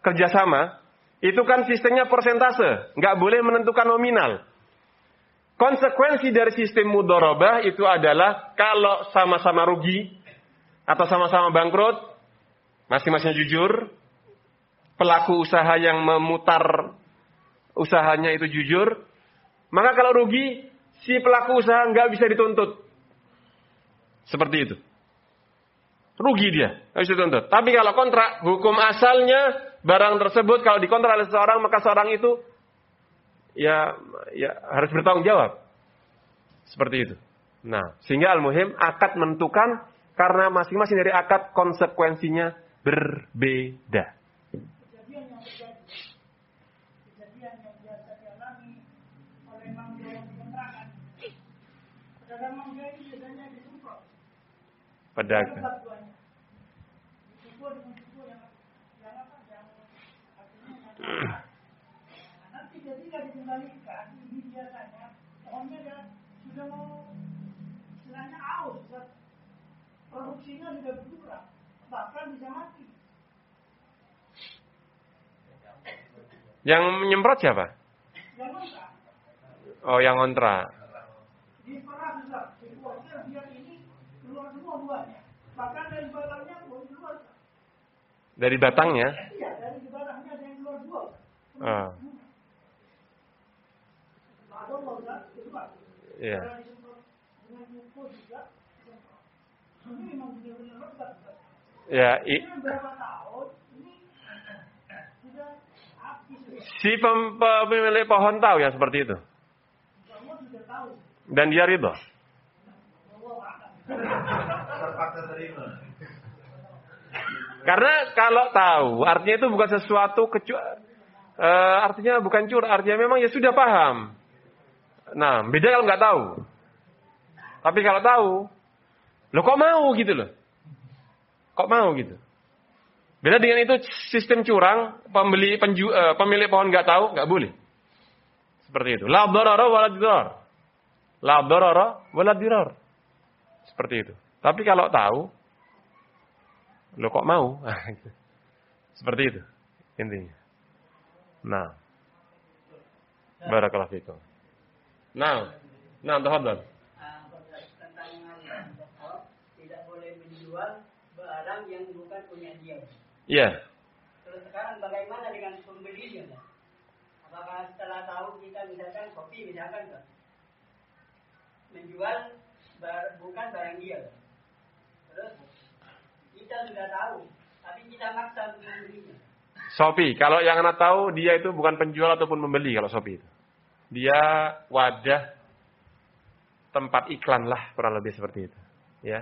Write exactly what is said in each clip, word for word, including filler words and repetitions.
kerjasama, itu kan sistemnya persentase, nggak boleh menentukan nominal. Konsekuensi dari sistem mudharabah itu adalah kalau sama-sama rugi atau sama-sama bangkrut, masing-masing jujur, pelaku usaha yang memutar usahanya itu jujur, maka kalau rugi, si pelaku usaha nggak bisa dituntut. Seperti itu. Rugi dia, nggak bisa dituntut. Tapi kalau kontrak, hukum asalnya barang tersebut kalau dikontrak oleh seseorang, maka seorang itu ya, ya harus bertanggung jawab. Seperti itu. Nah, sehingga al-muhim akad menentukan karena masing-masing dari akad konsekuensinya berbeda. Kejadian yang terjadi, kejadian yang biasa dialami oleh mangga yang dikontrakan. Pedagang mangga ini biasanya disemprot. Pedagang. Dipukul dengan pukul yang yang apa? Yang artinya yang nanti ketika dikembalikan ini biasanya pohonnya ya sudah mau istilahnya aus, produksinya sudah berkurang, bahkan bisa mati. Yang menyemprot siapa? Yang kontra. Oh, yang kontra. Diperas besar, dibuatnya biar ini keluar semua buahnya. Bahkan dari batangnya pun keluar. Dari batangnya? Iya, dari batangnya ada yang keluar buah. Oh. Ada mau keluar. Iya. Kalau disemprot dengan pupuk juga, disemprot. Ini memang benar-benar lebat. Ya, i... Ini berapa tahun? Ini sudah habis. Si pem- pemilik pohon tahu yang seperti itu. Semua sudah tahu. Dan dia ridho. Terpaksa terima. Karena kalau tahu, artinya itu bukan sesuatu kecuali, uh, artinya bukan curang, artinya memang ya sudah paham. Nah, beda kalau nggak tahu. Tapi kalau tahu, lo kok mau gitu loh? Kok mau gitu? Beda dengan itu sistem curang, pembeli penju, uh, pemilik pohon nggak tahu, nggak boleh. Seperti itu. La dharara wala dirar. La dharara wala dirar. Seperti itu. Tapi kalau tahu, lo kok mau? Seperti itu intinya. Nah, barakallahu fikum. Nah, nah, tafadhal. Tentang tidak boleh menjual barang yang bukan punya dia. Iya. Terus sekarang bagaimana dengan pembelinya? Apakah setelah tahu kita misalkan kopi misalkan menjual bar, bukan barang dia, terus kita sudah tahu, tapi kita maksa untuk membelinya. Shopee, kalau yang anak tahu dia itu bukan penjual ataupun pembeli kalau Shopee itu. Dia wadah tempat iklan lah, kurang lebih seperti itu. Ya.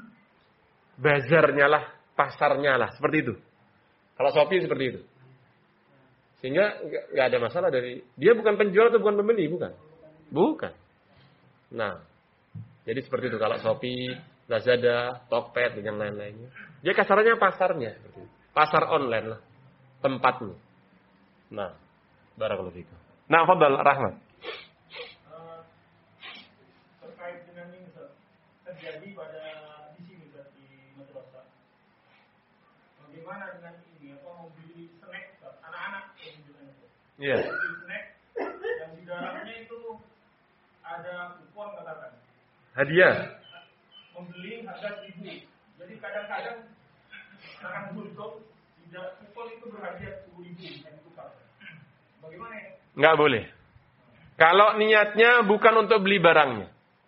Bazarnya lah, pasarnya lah, seperti itu. Kalau Shopee seperti itu. Sehingga nggak ada masalah dari dia bukan penjual atau bukan pembeli, bukan. Bukan. Nah, jadi seperti itu kalau Shopee, Lazada, Tokped dan yang lain-lainnya. Dia kasarannya pasarnya, seperti itu. Pasar online lah, tempatnya. Nah, barakallahu fikum. Nah, fadhal Rahmat. Uh, terkait dengan ini terjadi pada di sini di madrasah. Bagaimana dengan ini? Apa mau beli snack anak-anak yang bilang itu? Iya. Beli snack yang di dalamnya itu ada kupon katakan. Hadiah. Membeli harga seribu. Jadi kadang-kadang anak untuk tidak kupon itu berhadiah sepuluh ribu yang ditukar. Bagaimana? Nggak boleh. Kalau niatnya bukan untuk beli barangnya.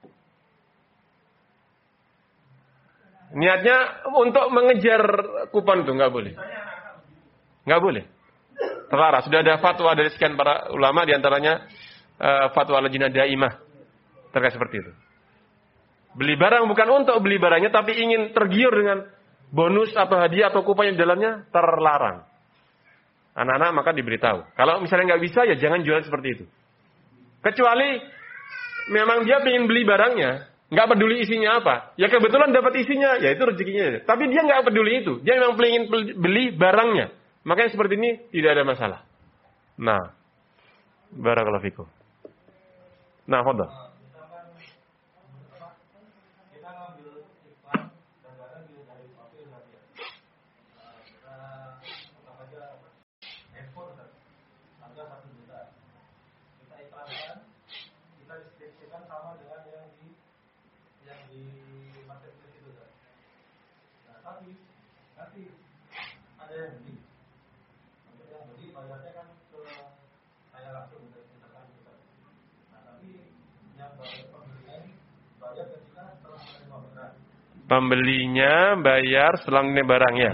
Niatnya untuk mengejar kupon itu nggak boleh. Nggak boleh. Terlarang. Sudah ada fatwa dari sekian para ulama, diantaranya uh, fatwa Lajnah Daimah terkait seperti itu. Beli barang bukan untuk beli barangnya, tapi ingin tergiur dengan bonus atau hadiah atau kupon yang di dalamnya, terlarang. Anak-anak maka diberitahu. Kalau misalnya nggak bisa, ya jangan jual seperti itu. Kecuali memang dia ingin beli barangnya, nggak peduli isinya apa. Ya kebetulan dapat isinya, ya itu rezekinya. Tapi dia nggak peduli itu. Dia memang ingin beli barangnya. Makanya seperti ini tidak ada masalah. Nah, barakallahu fikum. Nah, fadhal. satu juta. Kita iklankan, kita deskripsikan sama dengan yang di yang di marketplace itu kan. Nah tapi nanti ada yang beli, untuk yang beli bayarnya kan ke saya langsung misalkan gitu kan. Nah tapi yang bayar pembelinya bayar ketika setelah menerima barang. Pembelinya bayar setelah menerima barangnya.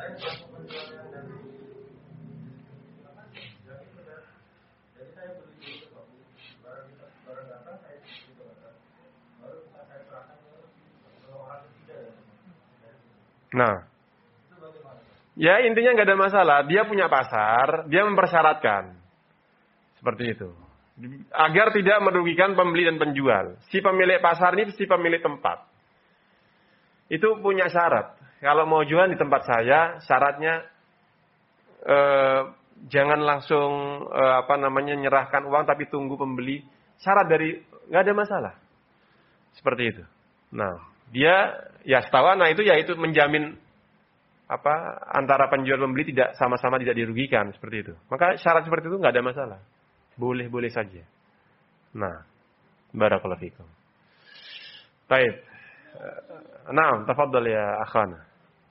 Nah, ya intinya nggak ada masalah. Dia punya pasar, dia mempersyaratkan seperti itu, agar tidak merugikan pembeli dan penjual. Si pemilik pasar ini si pemilik tempat itu punya syarat. Kalau mau jual di tempat saya, syaratnya eh, jangan langsung eh, apa namanya nyerahkan uang, tapi tunggu pembeli. Syarat dari nggak ada masalah seperti itu. Nah. Dia ya setawana itu ya itu menjamin apa antara penjual dan pembeli tidak sama-sama tidak dirugikan seperti itu. Maka syarat seperti itu nggak ada masalah. Boleh-boleh saja. Nah, barakallahu fikum. Baik. Nah, tafadhal ya akhana.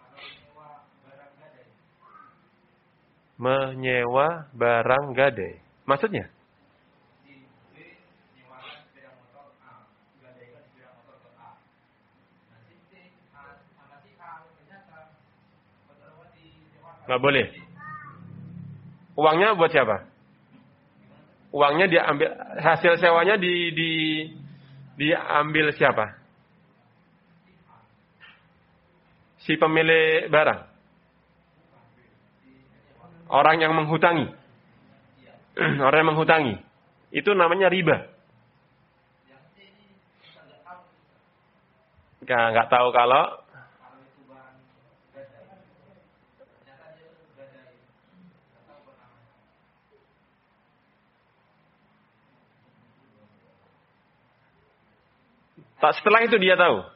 Menyewa barang gadai. Maksudnya? Nggak boleh. Uangnya buat siapa? Uangnya diambil, hasil sewanya di, di diambil siapa? Si pemilik barang. Orang yang menghutangi. Orang yang menghutangi. Itu namanya riba. Nggak, nggak tahu kalau setelah itu dia tahu.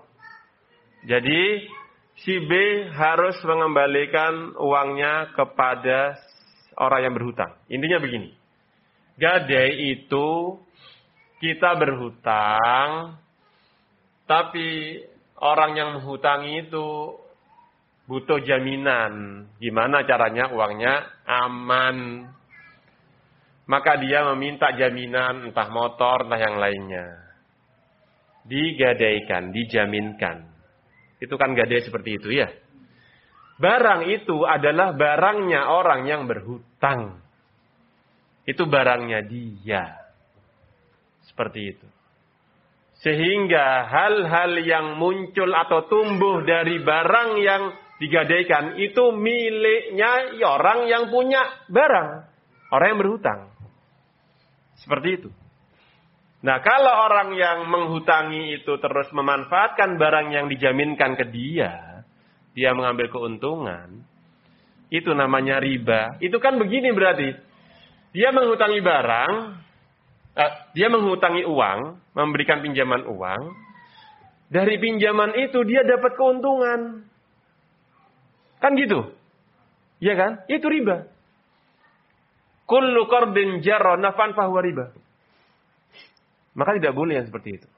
Jadi si B harus mengembalikan uangnya kepada orang yang berhutang. Intinya begini. Gadai itu kita berhutang, tapi orang yang menghutangi itu butuh jaminan. Gimana caranya uangnya aman. Maka dia meminta jaminan entah motor, entah yang lainnya. Digadaikan, dijaminkan. Itu kan gadai seperti itu ya. Barang itu adalah barangnya orang yang berhutang. Itu barangnya dia. Seperti itu. Sehingga hal-hal yang muncul atau tumbuh dari barang yang digadaikan itu miliknya orang yang punya barang. Orang yang berhutang. Seperti itu. Nah, kalau orang yang menghutangi itu terus memanfaatkan barang yang dijaminkan ke dia, dia mengambil keuntungan, itu namanya riba. Itu kan begini berarti, dia menghutangi barang, eh, dia menghutangi uang, memberikan pinjaman uang, dari pinjaman itu dia dapat keuntungan. Kan gitu? Iya kan? Itu riba. Kullu qardin jarra naf'an fahuwa riba. Maka tidak boleh yang seperti itu.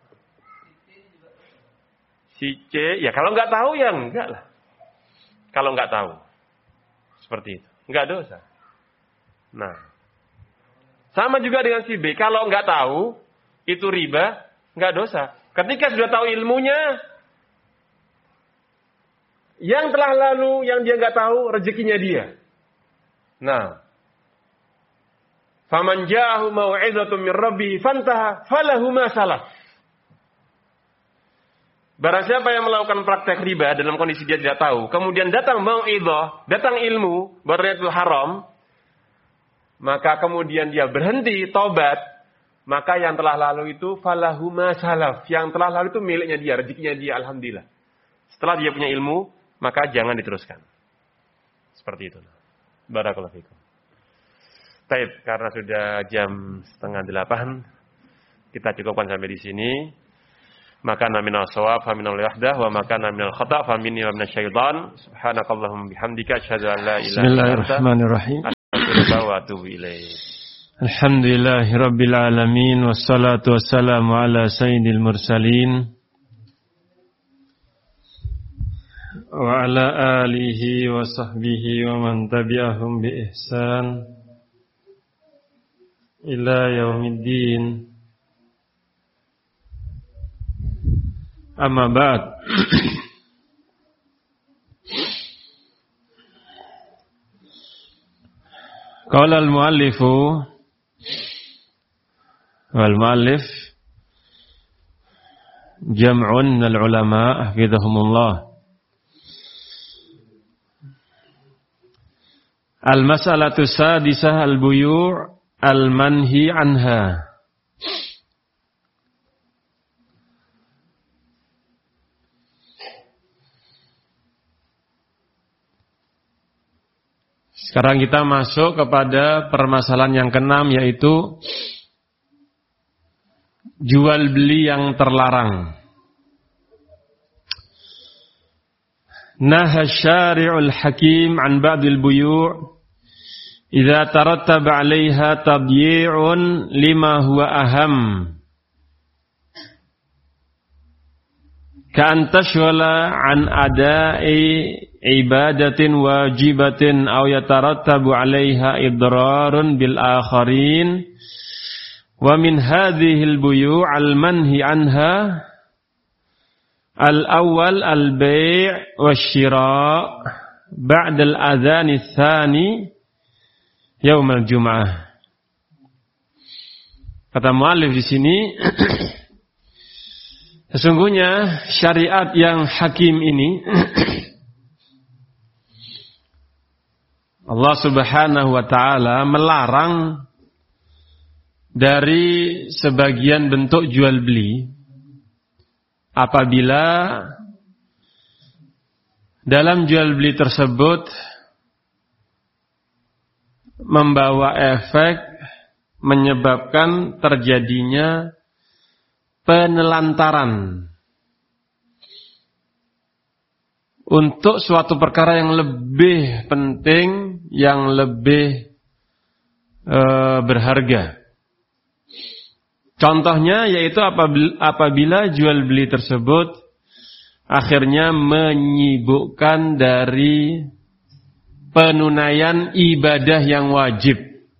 Si C, ya kalau nggak tahu ya enggak lah. Kalau nggak tahu. Seperti itu. Nggak dosa. Nah. Sama juga dengan si B. Kalau nggak tahu, itu riba, nggak dosa. Ketika sudah tahu ilmunya, yang telah lalu, yang dia nggak tahu, rezekinya dia. Nah. Faman ja'ahu mau'izatun min rabbih fantaha falahu ma salaf. Barang siapa yang melakukan praktek riba dalam kondisi dia tidak tahu, kemudian datang mau'izah, datang ilmu bahwa itu haram, maka kemudian dia berhenti tobat, maka yang telah lalu itu falahu ma salaf. Yang telah lalu itu miliknya dia, rezekinya dia, alhamdulillah. Setelah dia punya ilmu, maka jangan diteruskan. Seperti itu. Barakallahu fikum. Baik, karena sudah jam setengah delapan, kita cukupkan sampai di sini. Maka minal shawab, fa minal wahdah, wa maka minal khata', fa minni wa minasyaitan. Subhanakallahumma bihamdika asyhadu an la ilaha illa anta, Bismillahirrahmanirrahim. astaghfiruka wa atubu ilaik. Alhamdulillahirabbil alamin wassalatu wassalamu ala sayyidil mursalin wa ala alihi wa sahbihi wa man tabi'ahum bi ihsan ila yaumiddin. Amma ba'd. Qala al-muallifu wal muallif jam'un minal ulama hafizahumullah. Al-mas'alatu sadisah al-buyu' al-manhi anha. Sekarang kita masuk kepada permasalahan yang keenam, yaitu jual beli yang terlarang. Naha syari'ul hakim an ba'dil buyu' idza tarattaba 'alaiha tadyi'un lima huwa aham. Ka'an tashwala an ada'i ibadatin wajibatin aw yatarattabu 'alaiha idrarun bil akharin. Wa min hadhil buyu' al-manhi anha al-awwal al-bay' wasyira' ba'da al-adhan ats-tsani yaum al-jum'ah. Kata muallif di sini, sesungguhnya syariat yang hakim ini Allah Subhanahu wa taala melarang dari sebagian bentuk jual beli apabila dalam jual beli tersebut membawa efek menyebabkan terjadinya penelantaran untuk suatu perkara yang lebih penting, yang lebih e, berharga. Contohnya yaitu apabila, apabila jual beli tersebut akhirnya menyibukkan dari penunaian ibadah yang wajib.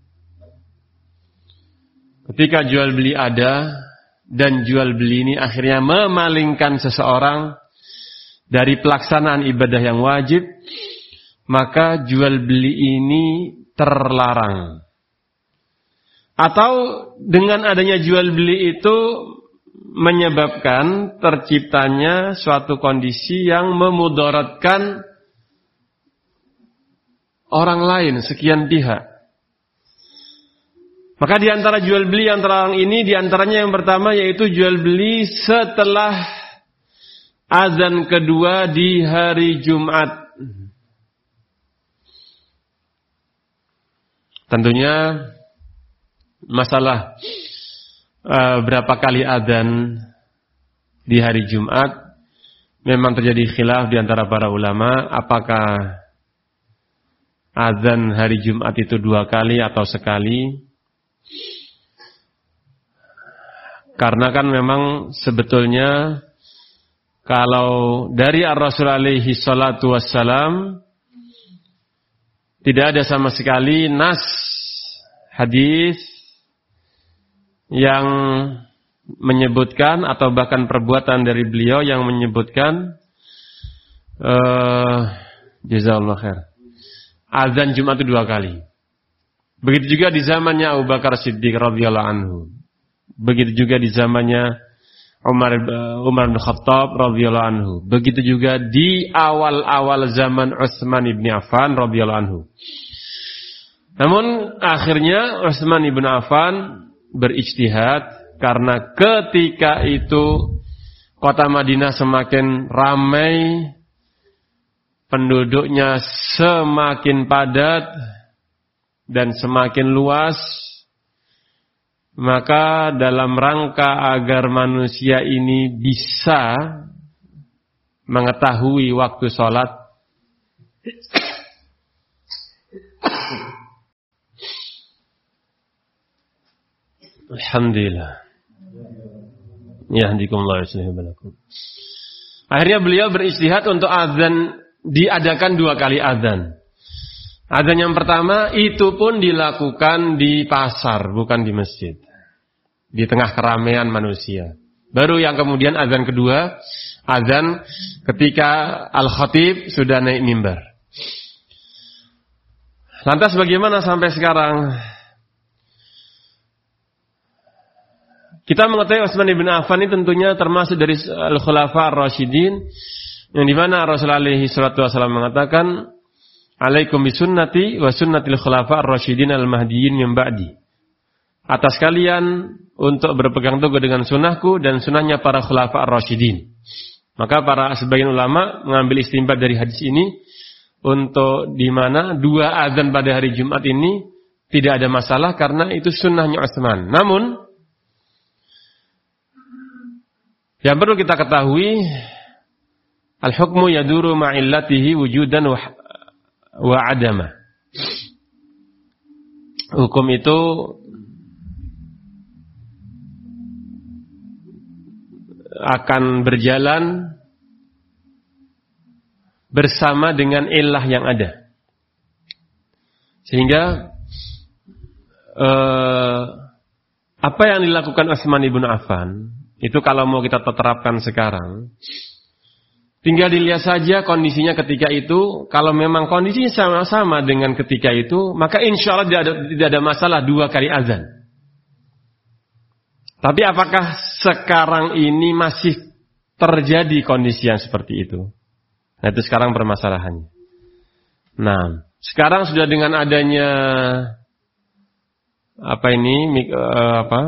Ketika jual beli ada dan jual beli ini akhirnya memalingkan seseorang dari pelaksanaan ibadah yang wajib, maka jual beli ini terlarang. Atau dengan adanya jual beli itu menyebabkan terciptanya suatu kondisi yang memudaratkan orang lain, sekian pihak. Maka di antara jual beli yang terlarang ini, di antaranya yang pertama yaitu jual beli setelah azan kedua di hari Jumat. Tentunya masalah uh, berapa kali azan di hari Jumat memang terjadi khilaf di antara para ulama, apakah azan hari Jumat itu dua kali atau sekali. Karena kan memang sebetulnya kalau dari Ar-Rasul alaihi salatu wassalam tidak ada sama sekali nas hadis yang menyebutkan atau bahkan perbuatan dari beliau yang menyebutkan uh, jazakallahu khair, azan Jumat itu dua kali. Begitu juga di zamannya Abu Bakar Siddiq radhiyallahu anhu. Begitu juga di zamannya Umar Umar bin Khattab radhiyallahu anhu. Begitu juga di awal-awal zaman Utsman bin Affan radhiyallahu anhu. Namun akhirnya Utsman bin Affan berijtihad karena ketika itu kota Madinah semakin ramai, penduduknya semakin padat dan semakin luas, maka dalam rangka agar manusia ini bisa mengetahui waktu sholat, Alhamdulillah. Yahdikumullah wa yuslih balakum. Akhirnya beliau beristihad untuk azan, diadakan dua kali azan. Azan yang pertama itu pun dilakukan di pasar, bukan di masjid. Di tengah keramaian manusia. Baru yang kemudian azan kedua, azan ketika al-khatib sudah naik mimbar. Lantas bagaimana sampai sekarang? Kita mengetahui Utsman bin Affan ini tentunya termasuk dari al-khulafa ar-rasyidin, yang dimana Rasulullah alaihi salatu wasallam mengatakan, alaikum bisunnati wa sunnatil khulafa ar-rasyidin al-mahdiyyin min ba'di. Atas kalian untuk berpegang teguh dengan sunnahku dan sunnahnya para khulafa ar-rasyidin. Maka para sebagian ulama mengambil istinbat dari hadis ini untuk di mana dua azan pada hari Jumat ini tidak ada masalah karena itu sunnahnya Utsman. Namun yang perlu kita ketahui, al-hukmu yaduru ma'illatihi wujudan wa, wa adama. Hukum itu akan berjalan bersama dengan illah yang ada. Sehingga eh, apa yang dilakukan Utsman bin Affan itu kalau mau kita terapkan sekarang, tinggal dilihat saja kondisinya ketika itu. Kalau memang kondisinya sama-sama dengan ketika itu, maka insya Allah tidak ada, tidak ada masalah dua kali azan. Tapi apakah sekarang ini masih terjadi kondisi yang seperti itu? Nah itu sekarang permasalahannya. Nah sekarang sudah dengan adanya apa ini uh, apa?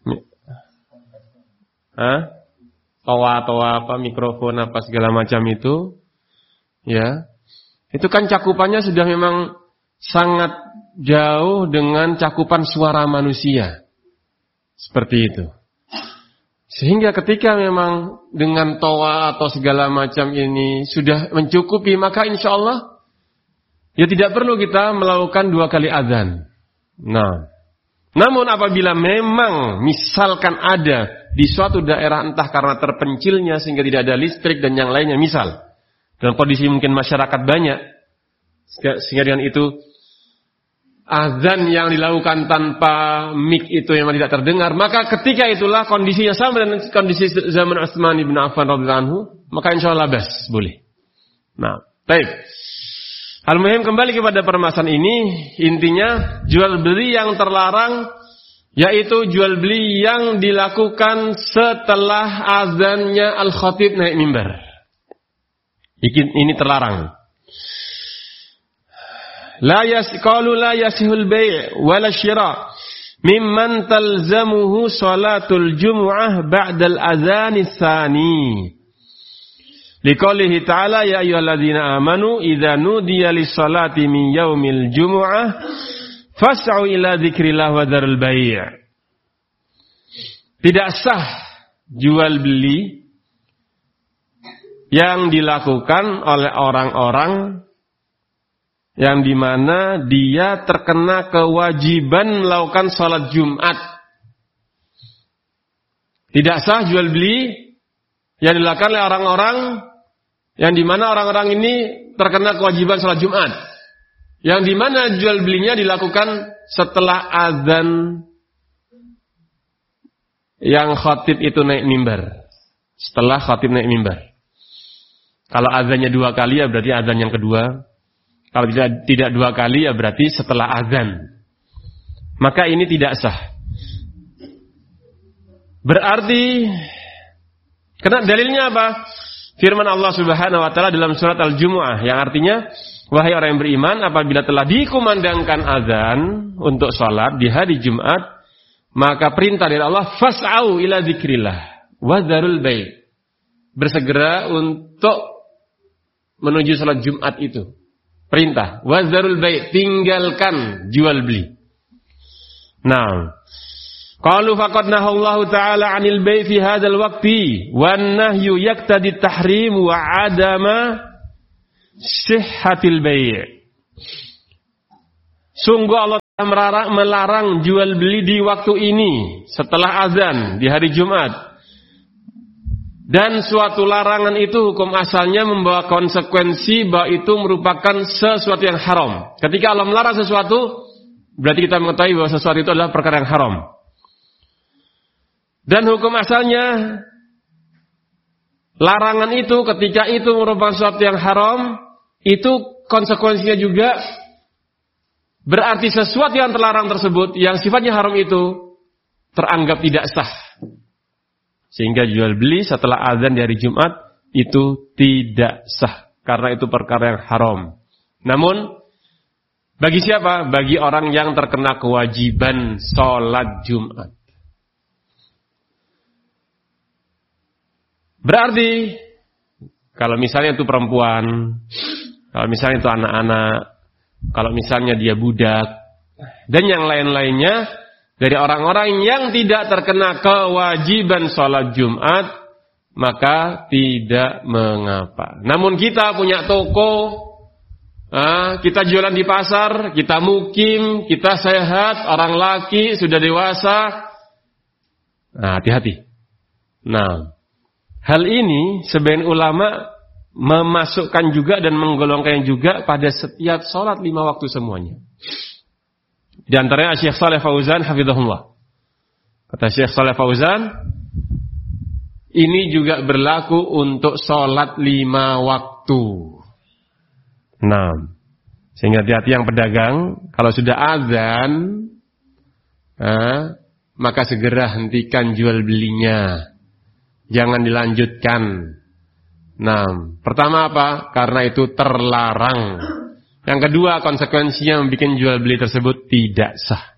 Hah? Toa-toa apa, mikrofon apa segala macam itu, ya, itu kan cakupannya sudah memang sangat jauh dengan cakupan suara manusia, seperti itu. Sehingga ketika memang dengan toa atau segala macam ini sudah mencukupi, maka insya Allah ya tidak perlu kita melakukan dua kali azan. Nah, namun apabila memang misalkan ada di suatu daerah entah karena terpencilnya sehingga tidak ada listrik dan yang lainnya, misal dalam kondisi mungkin masyarakat banyak, sehingga dengan itu azan yang dilakukan tanpa mic itu memang tidak terdengar, maka ketika itulah kondisinya sama dengan kondisi zaman Utsman bin Affan radhiyallahu anhu, maka insyaallah bas boleh. Nah, baik. Al-muhim kembali kepada permasalahan ini, intinya jual beli yang terlarang yaitu jual beli yang dilakukan setelah azannya al-khatib naik mimbar. Ini terlarang. La yasqalu la yasihul bai' wala syira' mimman talzamuhu salatul jumu'ah ba'dal azani tsani. Liqaulihi ta'ala ya ayyuhalladzina amanu idza nudiya lis-salati min yaumil jumu'ah fas'au ila dzikrillah wa dzarul bai'. Tidak sah jual beli yang dilakukan oleh orang-orang yang dimana dia terkena kewajiban melakukan salat Jumat. Tidak sah jual beli yang dilakukan oleh orang-orang yang dimana orang-orang ini terkena kewajiban salat Jumat, yang dimana jual belinya dilakukan setelah azan yang khatib itu naik mimbar. Setelah khatib naik mimbar. Kalau azannya dua kali ya berarti azan yang kedua. Kalau tidak tidak dua kali ya berarti setelah azan. Maka ini tidak sah. Berarti karena dalilnya apa? Firman Allah Subhanahu wa taala dalam surat Al-Jumu'ah yang artinya, wahai orang yang beriman, apabila telah dikumandangkan azan untuk salat di hari Jumat, maka perintah dari Allah, fas'au ila dzikrillah wa dzarul bai'. Bersegera untuk menuju salat Jumat itu. Perintah, wa dzarul bai', tinggalkan jual beli. Nah, qalu faqad nahallahu ta'ala 'anil bai' fi hadzal waqti wan nahyu yaqtadi tahrim wa 'adama sihhatil bai'. Sungguh Allah melarang jual beli di waktu ini setelah azan di hari Jumat. Dan suatu larangan itu hukum asalnya membawa konsekuensi bahwa itu merupakan sesuatu yang haram. Ketika Allah melarang sesuatu, berarti kita mengetahui bahwa sesuatu itu adalah perkara yang haram. Dan hukum asalnya, larangan itu ketika itu merupakan sesuatu yang haram, itu konsekuensinya juga berarti sesuatu yang terlarang tersebut, yang sifatnya haram itu, teranggap tidak sah. Sehingga jual beli setelah azan di hari Jumat itu tidak sah. Karena itu perkara yang haram. Namun, bagi siapa? Bagi orang yang terkena kewajiban sholat Jumat. Berarti, kalau misalnya itu perempuan, kalau misalnya itu anak-anak, kalau misalnya dia budak, dan yang lain-lainnya, dari orang-orang yang tidak terkena kewajiban sholat Jumat, maka tidak mengapa. Namun kita punya toko, kita jualan di pasar, kita mukim, kita sehat, orang laki, sudah dewasa. Nah, hati-hati. Nah, hal ini sebagian ulama memasukkan juga dan menggolongkan juga pada setiap sholat lima waktu semuanya. Di antaranya Syekh Shalih Fauzan hafizahullah. Kata Syekh Shalih Fauzan, ini juga berlaku untuk sholat lima waktu. Nah, sehingga hati-hati yang pedagang, kalau sudah azan, eh, maka segera hentikan jual belinya. Jangan dilanjutkan. Nah, pertama apa? Karena itu terlarang. Yang kedua, konsekuensinya membuat jual beli tersebut tidak sah.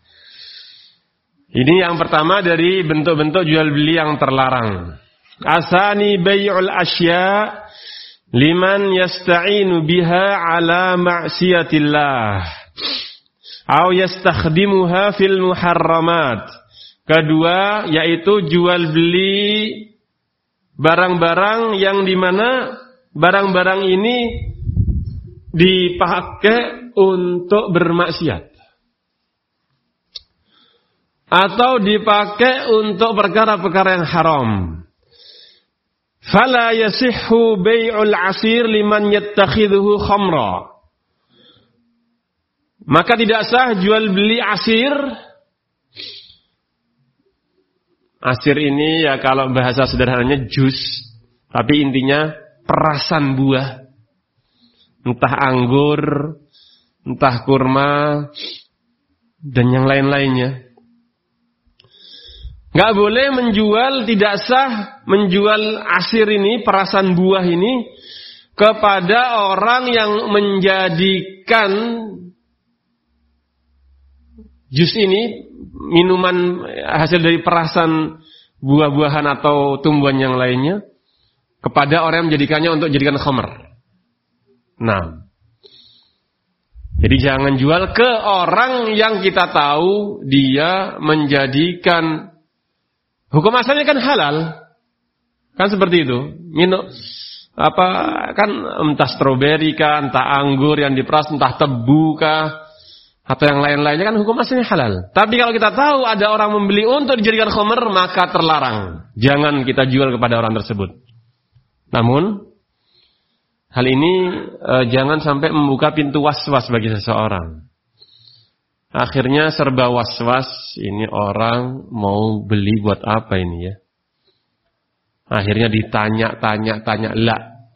Ini yang pertama dari bentuk-bentuk jual beli yang terlarang. Asani bai'ul asya liman yasta'inu biha ala ma'siyatillah aw yastakhdimuha fil muharramat. Kedua, yaitu jual beli barang-barang yang dimana barang-barang ini dipakai untuk bermaksiat atau dipakai untuk perkara-perkara yang haram. Fala yasihhu bai'ul asir liman yattakhidhuhu khamra. Maka tidak sah jual beli asir. Asir ini ya kalau bahasa sederhananya jus, tapi intinya perasan buah. Entah anggur, entah kurma, dan yang lain-lainnya. Gak boleh menjual, tidak sah menjual asir ini, perasan buah ini, kepada orang yang menjadikan jus ini, minuman hasil dari perasan buah-buahan atau tumbuhan yang lainnya, kepada orang yang menjadikannya untuk jadikan khamr. Nah, jadi jangan jual ke orang yang kita tahu dia menjadikan, hukum asalnya kan halal, kan seperti itu. Minum apa kan entah stroberi kah, entah anggur yang diperas, entah tebu kah, atau yang lain-lainnya kan hukum asalnya halal. Tapi kalau kita tahu ada orang membeli untuk dijadikan khamr, maka terlarang. Jangan kita jual kepada orang tersebut. Namun hal ini e, jangan sampai membuka pintu was-was bagi seseorang. Akhirnya serba was-was, ini orang mau beli buat apa ini ya? Akhirnya ditanya-tanya-tanya, lah.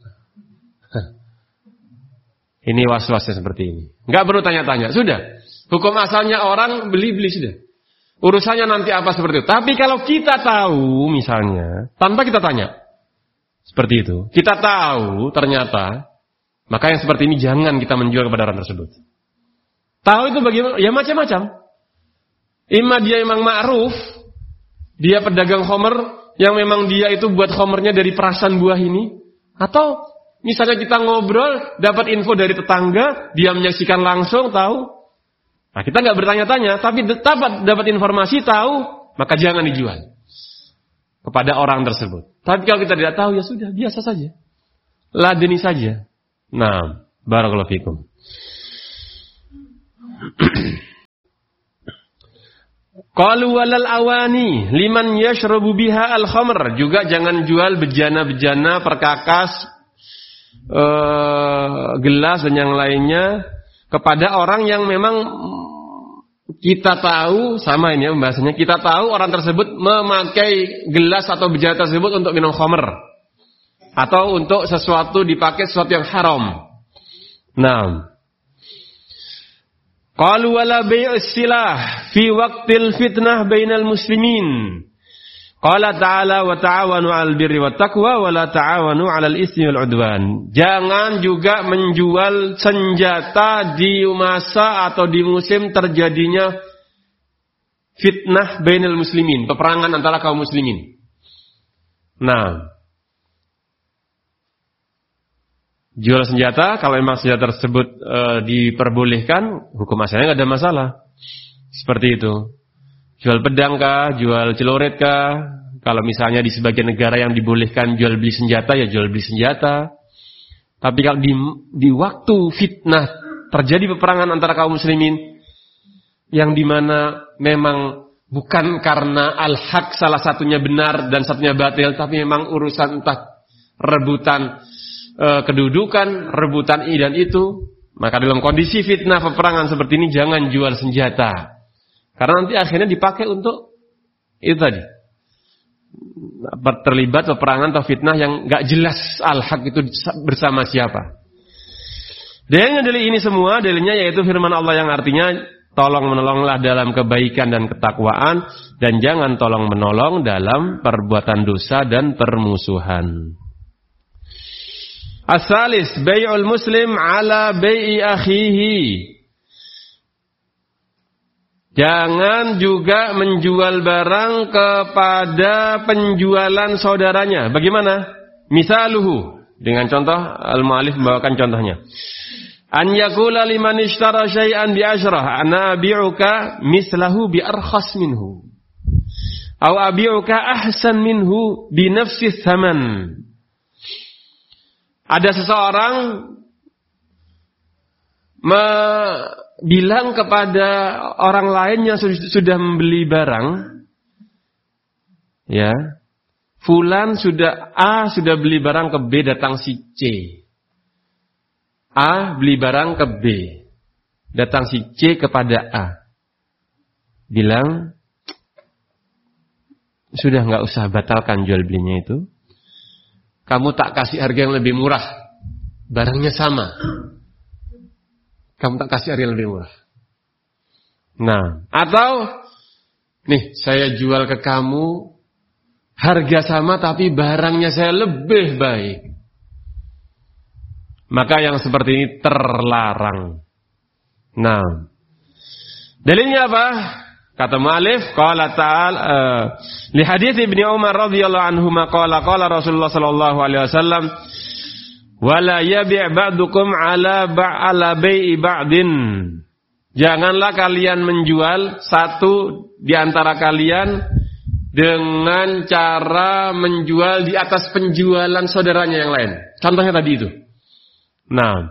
Ini was-wasnya seperti ini. Enggak perlu tanya-tanya, sudah. Hukum asalnya orang beli-beli sudah. Urusannya nanti apa seperti itu. Tapi kalau kita tahu misalnya, tanpa kita tanya, seperti itu. Kita tahu ternyata, maka yang seperti ini jangan kita menjual kepada orang tersebut. Tahu itu bagaimana? Ya macam-macam. Imma dia memang ma'ruf, dia pedagang khamr yang memang dia itu buat khamrnya dari perasan buah ini, atau misalnya kita ngobrol, dapat info dari tetangga, dia menyaksikan langsung tahu. Nah, kita nggak bertanya-tanya, tapi dapat dapat informasi tahu, maka jangan dijual kepada orang tersebut. Tapi kalau kita tidak tahu, ya sudah, biasa saja. Ladeni saja. Nah, barakallahu fikum. Qalu walal awani liman yashrabu biha al-khamr, juga jangan jual bejana-bejana, perkakas, uh, gelas dan yang lainnya kepada orang yang memang kita tahu, sama ini ya pembahasannya, kita tahu orang tersebut memakai gelas atau bejana tersebut untuk minum khamr atau untuk sesuatu dipakai sesuatu yang haram. Nah, qalu wala bai'us silah fi waqtil fitnah bainal muslimin. Qala ta'ala wa ta'awanu 'alal birri wat taqwa wa la ta'awanu 'alal ismi wal 'udwan. Jangan juga menjual senjata di masa atau di musim terjadinya fitnah bainal muslimin, peperangan antara kaum muslimin. Nah, jual senjata, kalau memang senjata tersebut e, diperbolehkan, hukum asalnya nggak ada masalah. Seperti itu. Jual pedang kah, jual celurit kah? Kalau misalnya di sebagian negara yang dibolehkan jual beli senjata, ya jual beli senjata. Tapi kalau di, di waktu fitnah terjadi peperangan antara kaum muslimin, yang dimana memang bukan karena al-haq salah satunya benar dan satunya batil, tapi memang urusan entah rebutan kedudukan, rebutan ini dan itu, maka dalam kondisi fitnah peperangan seperti ini jangan jual senjata, karena nanti akhirnya dipakai untuk itu tadi, terlibat peperangan atau fitnah yang gak jelas al-haq itu bersama siapa. Dalilnya dari ini semua, dalilnya yaitu firman Allah yang artinya tolong menolonglah dalam kebaikan dan ketakwaan, dan jangan tolong menolong dalam perbuatan dosa dan permusuhan. As-salis bai'ul muslim ala bai'i akhihi. Jangan juga menjual barang kepada penjualan saudaranya. Bagaimana? Misaluhu. Dengan contoh, al-mu'alif membawakan contohnya. An yakula liman ishtara syai'an bi asyrah, ana abi'uka mislahu bi arkhas minhu. Aw abi'uka ahsan minhu bi nafsi thaman. Ada seseorang bilang kepada orang lain yang sudah membeli barang, ya, fulan sudah A sudah beli barang ke B, datang si C. A beli barang ke B, datang si C kepada A, bilang, sudah nggak usah batalkan jual belinya itu. Kamu tak kasih harga yang lebih murah, barangnya sama. Kamu tak kasih harga yang lebih murah. Nah, atau nih saya jual ke kamu harga sama tapi barangnya saya lebih baik. Maka yang seperti ini terlarang. Nah, dalilnya apa? Kata mu'alif, qala ta'ala uh, li hadits Ibnu Umar radhiyallahu anhu qala qala Rasulullah sallallahu alaihi wasallam wala yabi' ba'dukum ala ba'ala bai'i ba'din. Janganlah kalian menjual satu di antara kalian dengan cara menjual di atas penjualan saudaranya yang lain. Contohnya tadi itu. Nah,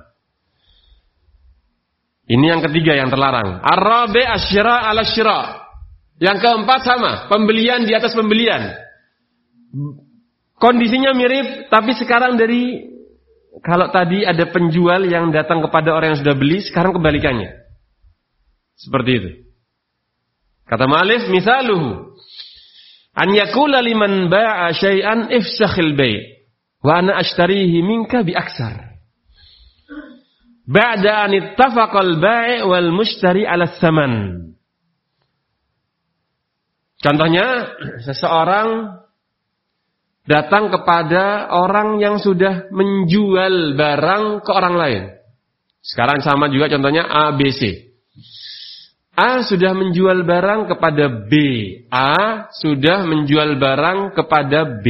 ini yang ketiga yang terlarang. Ar-rabi' asy-syira' 'ala syira'. Yang keempat sama, pembelian di atas pembelian. Kondisinya mirip, tapi sekarang dari kalau tadi ada penjual yang datang kepada orang yang sudah beli, sekarang kebalikannya. Seperti itu. Kata ma'alif, misaluhu an yakula liman ba'a syai'an ifsakhil bai' wa ana ashtarihi minka bi aksar. Ba'da an ittafaqal bai' wal mushtari 'ala tsaman. Contohnya, seseorang datang kepada orang yang sudah menjual barang ke orang lain. Sekarang sama juga contohnya A, B, C. A sudah menjual barang kepada B. A sudah menjual barang kepada B.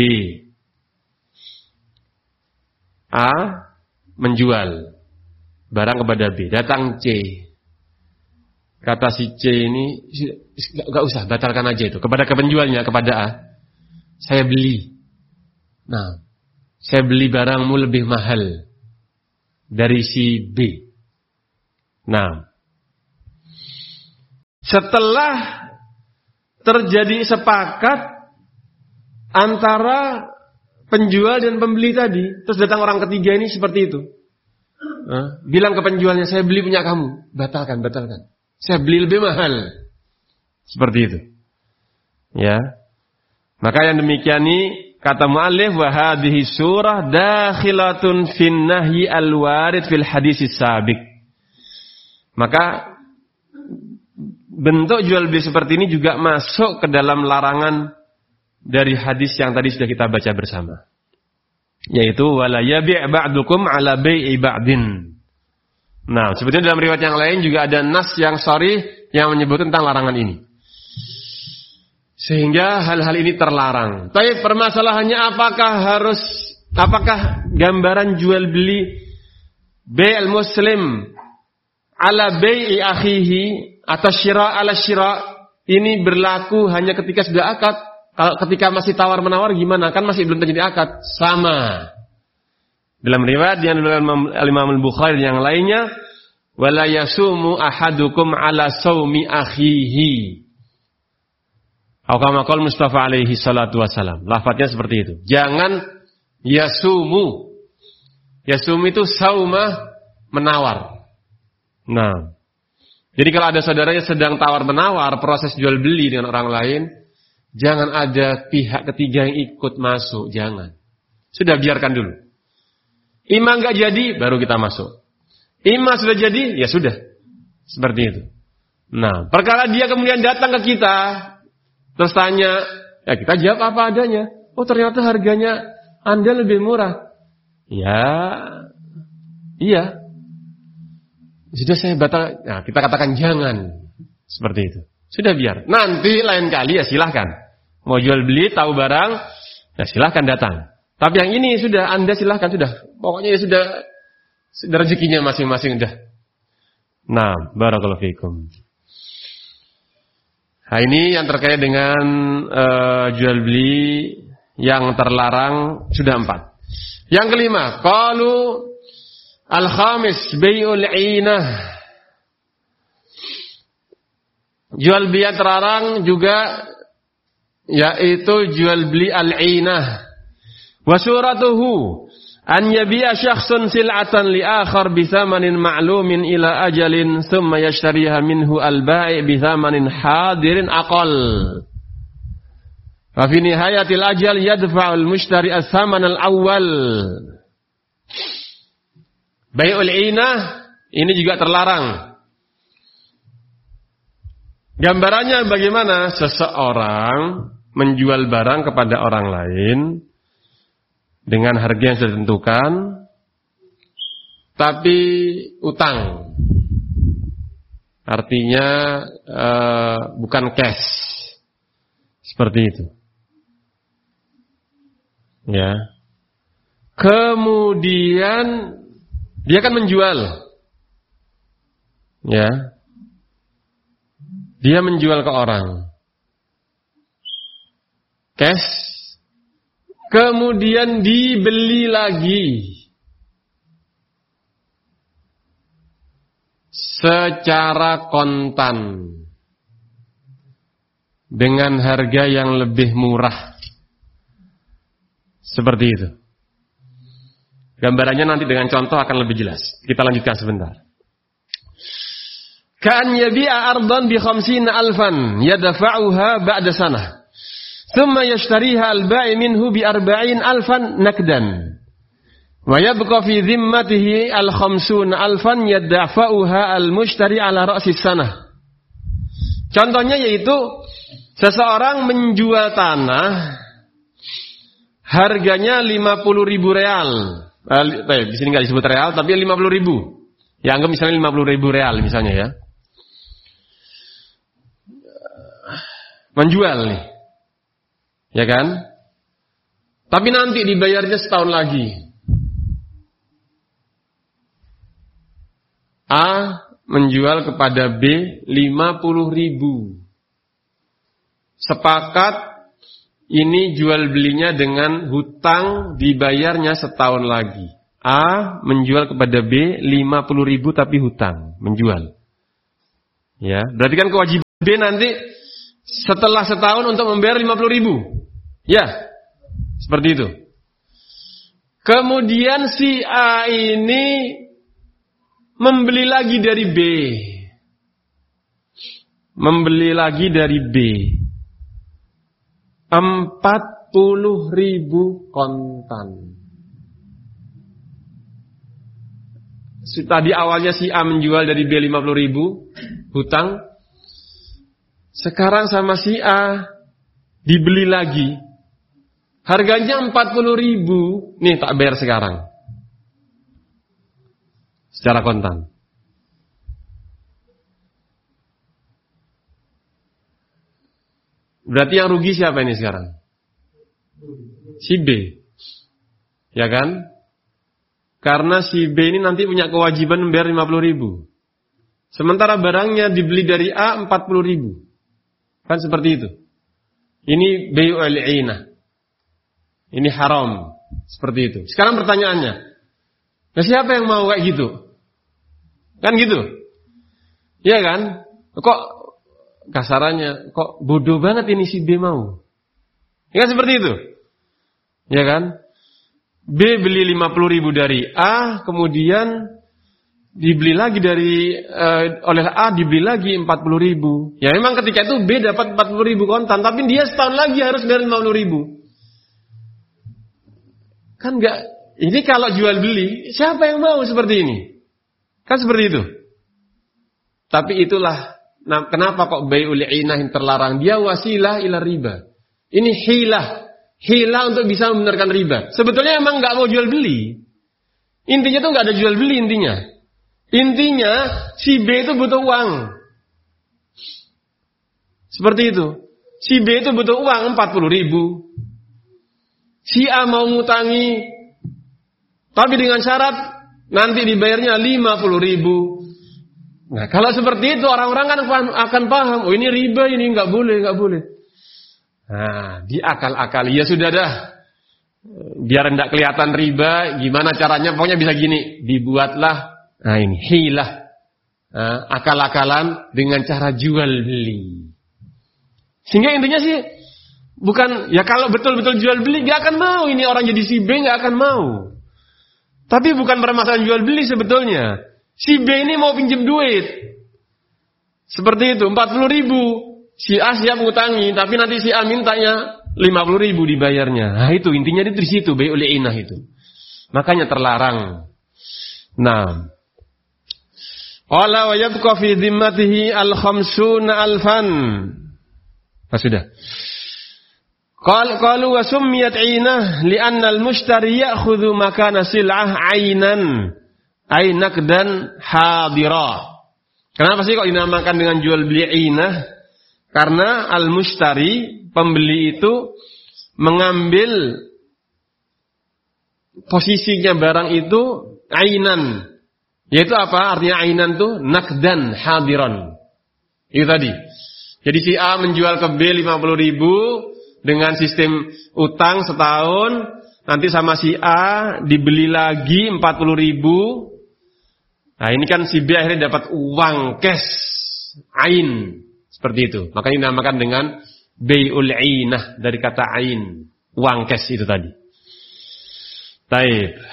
A menjual barang kepada B. Datang C. Kata si C ini, gak usah, batalkan aja itu. Kepada penjualnya, kepada A. Saya beli. Nah, saya beli barangmu lebih mahal dari si B. Nah, setelah terjadi sepakat antara penjual dan pembeli tadi. Terus datang orang ketiga ini seperti itu. Nah, bilang ke penjualnya, saya beli punya kamu. Batalkan, batalkan. Saya beli lebih mahal. Seperti itu. Ya. Maka yang demikian ini kata mu'allif wa hadhihi surah dakhilatun fin nahyi al-warid fil hadisis sabiq. Maka bentuk jual beli seperti ini juga masuk ke dalam larangan dari hadis yang tadi sudah kita baca bersama. Yaitu wala yabi' ba'dukum ala bai'i ba'din. Nah, sebetulnya dalam riwayat yang lain juga ada nas yang sharih yang menyebut tentang larangan ini. Sehingga hal-hal ini terlarang. Tapi permasalahannya apakah harus apakah gambaran jual beli bai'al muslim ala bai'i akhihi atau syira ala syira ini berlaku hanya ketika sudah akad? Kalau ketika masih tawar-menawar gimana? Kan masih belum terjadi akad. Sama. Dalam riwayat yang dilakukan Imam Al-Bukhari yang lainnya, wala yasumu ahadukum ala saumi akhihi. Atau kama qala Mustafa alaihi salatu wasalam. Lafadznya seperti itu. Jangan yasumu. Yasumu itu sauma menawar. Nah. Jadi kalau ada saudaranya sedang tawar-menawar proses jual beli dengan orang lain, jangan ada pihak ketiga yang ikut masuk, jangan. Sudah biarkan dulu. Ima enggak jadi, baru kita masuk. Ima sudah jadi, ya sudah. Seperti itu. Nah, perkara dia kemudian datang ke kita, terus tanya, ya kita jawab apa adanya. Oh ternyata harganya Anda lebih murah. Ya, iya. Sudah saya batal, nah kita katakan jangan. Seperti itu. Sudah biar. Nanti lain kali ya silahkan. Mau jual beli, tahu barang, ya silahkan datang. Tapi yang ini sudah, Anda silahkan, sudah. Pokoknya ya sudah, sudah rezekinya masing-masing, sudah. Nah, barakallahu fiikum. Nah ini yang terkait dengan uh, jual beli yang terlarang, sudah empat. Yang kelima, qalu al-khamis, bai'ul 'inah. Jual beli yang terlarang juga yaitu jual beli al-'inah. Wa suratuhu an yabi'a syakhsun sil'atan li akhar bi thamanin ma'lumin ila ajalin thumma yashtariha minhu al-ba'i bi thamanin hadirin aqall. Wa fi nihayatil ajal yadfa'ul mushtari ats-thaman al-awwal. Bai'ul 'inah ini juga terlarang. Gambarannya bagaimana? Seseorang menjual barang kepada orang lain dengan harga yang sudah ditentukan, tapi utang. Artinya uh, bukan cash. Seperti itu. Ya. Kemudian dia akan menjual. Ya. Dia menjual ke orang. Cash. Kemudian dibeli lagi. Secara kontan. Dengan harga yang lebih murah. Seperti itu. Gambarannya nanti dengan contoh akan lebih jelas. Kita lanjutkan sebentar. Ka'an yabi'a ardan bi khamsina alfan yadfa'uha ba'da sanah. Thumma yashtariha al-ba'i minhu bi arba'in alfan nakdan. Wa yabqa fi dhimmatihi al-khamsuna alfan yadfa'uha al-mushtari ala ra'si sanah. Contohnya yaitu seseorang menjual tanah harganya lima puluh ribu real. Eh, di sini enggak disebut real tapi lima puluh ribu. Ya anggap misalnya lima puluh ribu real misalnya ya. Menjual nih. Ya kan? Tapi nanti dibayarnya setahun lagi. A menjual kepada B lima puluh ribu. Sepakat ini jual belinya dengan hutang dibayarnya setahun lagi. A menjual kepada B lima puluh ribu tapi hutang. Menjual. Ya, berarti kan kewajiban B nanti setelah setahun untuk membayar lima puluh ribu. Ya, seperti itu. Kemudian si A ini membeli lagi dari B. Membeli lagi dari B. empat puluh ribu kontan. Tadi awalnya si A menjual dari B lima puluh ribu hutang. Sekarang sama si A dibeli lagi. Harganya empat puluh ribu. Nih tak bayar sekarang. Secara kontan. Berarti yang rugi siapa ini sekarang? Si B. Ya kan? Karena si B ini nanti punya kewajiban membayar lima puluh ribu. Sementara barangnya dibeli dari A empat puluh ribu. Kan seperti itu. Ini bai'ul 'ainah. Ini haram. Seperti itu. Sekarang pertanyaannya. Nah, siapa yang mau kayak gitu? Kan gitu? Iya kan? Kok kasarannya, kok bodoh banget ini si B mau? Ya kan seperti itu? Ya kan? B beli lima puluh ribu dari A, kemudian dibeli lagi dari uh, oleh A, dibeli lagi empat puluh ribu. Ya memang ketika itu B dapat empat puluh ribu kontan, tapi dia setahun lagi harus bayar lima puluh ribu. Kan enggak, ini kalau jual beli, siapa yang mau seperti ini? Kan seperti itu. Tapi itulah, nah, kenapa kok bai'ul 'ainah yang terlarang? Dia wasilah ila riba. Ini hilah. Hilah untuk bisa membenarkan riba. Sebetulnya emang nggak mau jual beli. Intinya tuh nggak ada jual beli intinya. Intinya si B itu butuh uang. Seperti itu. Si B itu butuh uang empat puluh ribu. Si A mau ngutangi, tapi dengan syarat nanti dibayarnya lima puluh ribu. Nah kalau seperti itu orang-orang kan akan paham. Oh ini riba, ini nggak boleh, nggak boleh. Nah, diakal-akali. Ya sudah dah. Biar tidak kelihatan riba, gimana caranya? Pokoknya bisa gini. Dibuatlah, nah ini, hilah. Nah, akal-akalan dengan cara jual beli. Sehingga intinya sih, bukan, ya kalau betul-betul jual beli, gak akan mau. Ini orang jadi si B gak akan mau. Tapi bukan permasalahan jual beli sebetulnya. Si B ini mau pinjam duit. Seperti itu, empat puluh ribu. Si A siap ngutangi, tapi nanti si A mintanya lima puluh ribu dibayarnya. Nah itu intinya di situ, bai'ul 'ainah itu. Makanya terlarang. Nah, qala wa yabqa fi dhimmatihi al-khamsuna alfan. Ah sudah. Qal qalu wa summiyat 'ainah li'anna al-mushtari ya'khudhu makana sil'ah 'ainan ay naqdan hadira. Kenapa sih kok dinamakan dengan jual beli 'ainah? Karena al-mushtari, pembeli itu mengambil posisinya barang itu ainan. Yaitu apa? Artinya ainan itu nakdan hadiran. Itu tadi. Jadi si A menjual ke B lima puluh ribu dengan sistem utang setahun. Nanti sama si A dibeli lagi empat puluh ribu. Nah ini kan si B akhirnya dapat uang cash. Ain. Seperti itu. Makanya dinamakan dengan bai'ul 'ainah dari kata ain, uang cash itu tadi. Baik.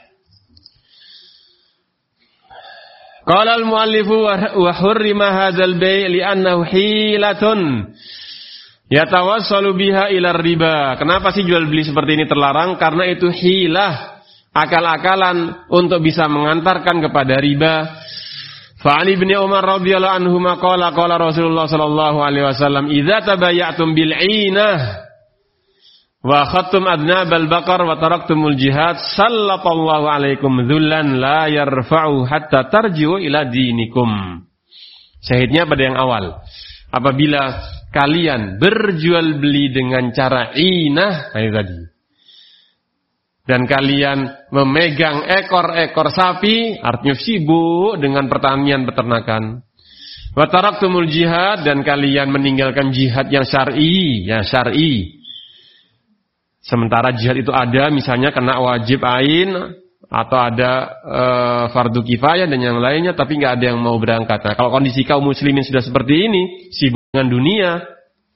Qala al-mu'allifu wa hurrima hadzal bai' li'annahu hilatun yatawassalu biha ila riba. Kenapa sih jual beli seperti ini terlarang? Karena itu hilah, akal-akalan untuk bisa mengantarkan kepada riba. Fa'ali bin Umar radhiyallahu anhu maqala qala Rasulullah sallallahu alaihi wasallam idza tabayatum bil 'ainah wa akhadtum adnabal baqar wa taraktumul jihad sallallahu alaikum dzullan la yarfa'u hatta tarji'u ila dinikum. Syahidnya pada yang awal. Apabila kalian berjual beli dengan cara 'ainah kayak tadi, dan kalian memegang ekor-ekor sapi, artinya sibuk dengan pertanian peternakan. Wa taraktumul jihad, dan kalian meninggalkan jihad yang syar'i, ya syar'i. Sementara jihad itu ada, misalnya kena wajib ain atau ada e, fardu kifayah dan yang lainnya, tapi nggak ada yang mau berangkat. Nah, kalau kondisi kaum muslimin sudah seperti ini, sibuk dengan dunia,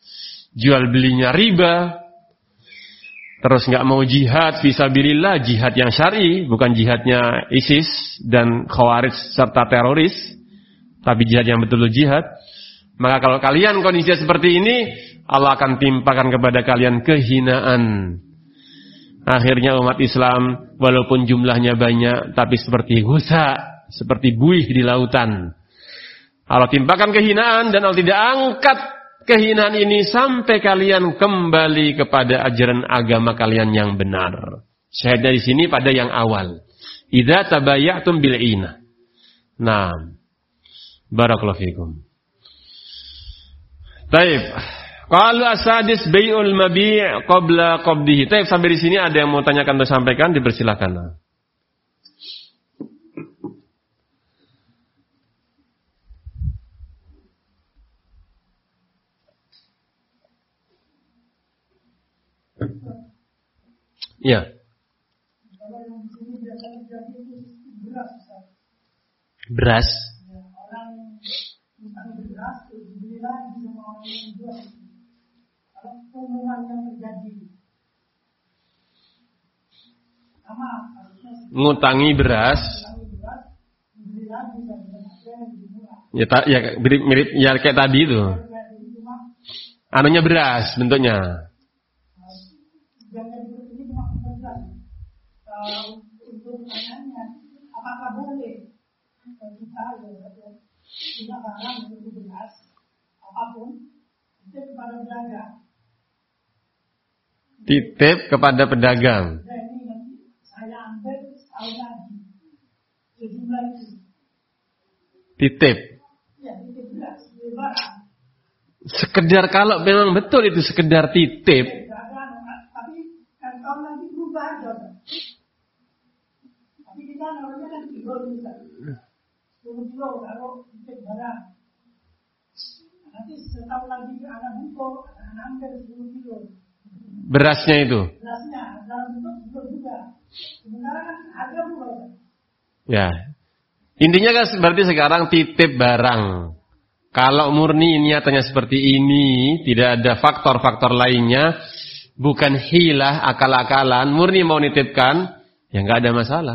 jual belinya riba, terus nggak mau jihad fisabilillah, jihad yang syar'i, bukan jihadnya ISIS dan Khawarij serta teroris, tapi jihad yang betul-betul jihad. Maka kalau kalian kondisinya seperti ini, Allah akan timpakan kepada kalian kehinaan. Akhirnya umat Islam walaupun jumlahnya banyak, tapi seperti husa, seperti buih di lautan. Allah timpakan kehinaan dan Allah tidak angkat kehinaan ini sampai kalian kembali kepada ajaran agama kalian yang benar. Syahidnya di sini pada yang awal. Idza tabayatum bil ina. Nah, barakallahu fikum. Taib. Qalu asadis bai'ul mabi' qabla qabdihi. Taib, sampai di sini ada yang mau tanyakan atau sampaikan, dipersilakan. Ya. Beras. Orang beras dibeli lagi sama orang yang jual. Kalau pengumuman yang terjadi, sama harusnya ngutangi beras. dibeli lagi dan Ya, ta, ya mirip, mirip ya kayak tadi itu. Anunya beras bentuknya. Untuk pertanyaannya, apakah boleh kita punya barang untuk beras apapun titip kepada pedagang? Titip kepada pedagang. Jadi nanti saya ambil setahun lagi sejumlah itu. Titip. Ya, titip beras, beli barang. Sekedar kalau memang betul itu sekedar titip. Tapi kan tahun nanti berubah aja. Tapi kita namanya kan kilo bisa. sepuluh kilo kalau titip barang. Nanti setahun lagi ada buko, ada ambil sepuluh kilo. Berasnya itu. Berasnya dalam bentuk kilo juga. Sebenarnya kan harga murah. Ya. Intinya kan berarti sekarang titip barang. Kalau murni niatannya seperti ini, tidak ada faktor-faktor lainnya, bukan hilah, akal-akalan, murni mau nitipkan, ya nggak ada masalah.